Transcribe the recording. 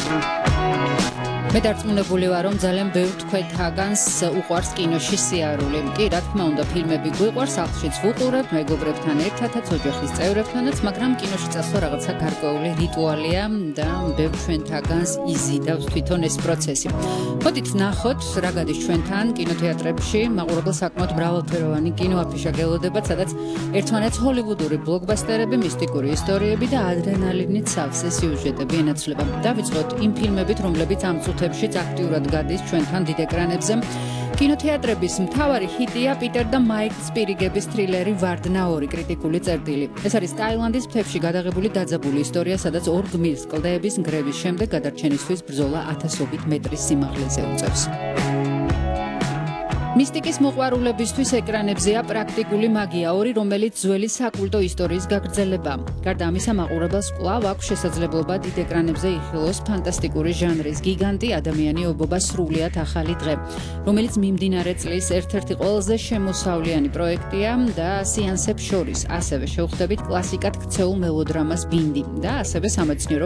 მე დარწმუნებული ვარ, რომ ძალიან ბევრ თქვენთაგანს უყვარს კინოში სიარული. კი, რა თქმა უნდა, ფილმები გვიყვარს, სახლშიც ვუყურებთ, მეგობრებთან ერთადაც, ოჯახის წევრებთანაც, მაგრამ კინოში წასვლა რაღაცა გარკვეული რიტუალია და ბევრ ჩვენთაგანს იზიდავს თვითონ ეს პროცესი. მოდით ვნახოთ, რა გადის ჩვენთან კინოთეატრებში, მაყურებელს საკმაოდ მრავალფეროვანი კინოაფიშა გელოდებათ, სადაც ერთმანეთს ჰოლივუდური ბლოკბასტერები, მისტიკური ისტორიები და ადრენალინით სავსე სიუჟეტები ენაცვლება. დავიწყოთ იმ ფილმებით, რომლებიც ამ წუთებშიც აქტიურად გადის ჩვენთან დიდ ეკრანებზე. კინოთეატრების მთავარი ჰიტია პიტერ და მაიკ სპირიგების თრილერი ვარდნა 2 კრიტიკული წერტილი. ეს არის ტაილანდის მთებში გადაღებული დაძაბული ისტორია, სადაც 2 გმირს კლდეების ნგრევის შემდეგ გადარჩენისთვის ბრძოლა 1000 მეტრის სიმაღლეზე უწევს. მისტიკის მოყვარულებისთვის ეკრანებზეა პრაქტიკული მაგია 2, რომელიც ძველი საკულტო ისტორიის გაგრძელება. გარდა ამისა, მაყურებელს კვლავ აქვს შესაძლებლობა დიდ ეკრანებზე იხილოს ფანტასტიკური ჟანრის გიგანტი ადამიანი ობობა სრულიად ახალი დღე, რომელიც მიმდინარე წლის ერთ-ერთი ყველაზე შემოსავლიანი პროექტია და სეანსებს შორის ასევე შევხვდებით კლასიკად ქცეულ მელოდრამას ბინდი და ასევე სამეცნიერო